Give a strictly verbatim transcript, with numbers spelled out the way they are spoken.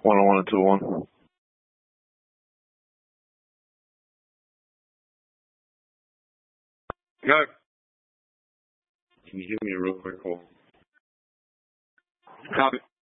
one oh one and two oh one. Go. Can you give me a real quick call? Copy.